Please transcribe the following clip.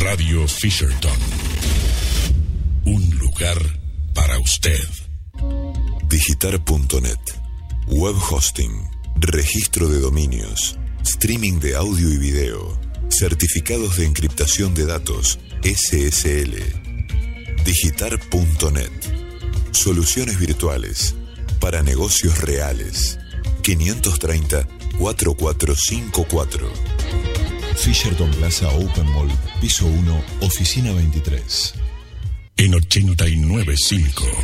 Radio Fisherton. Un lugar para usted. Digitar.net. Web hosting, registro de dominios, streaming de audio y video, certificados de encriptación de datos, SSL. Digitar.net. Soluciones virtuales para negocios reales. 530-4454. Fisherton Plaza Open Mall, piso 1, oficina 23. En 89.5